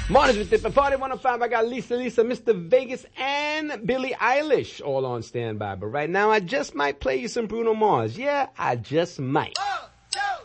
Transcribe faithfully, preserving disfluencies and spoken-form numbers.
Mornings with Dip at Party one oh five. I got Lisa, Lisa, Mister Vegas, and Billie Eilish all on standby. But right now, I just might play you some Bruno Mars. Yeah, I just might.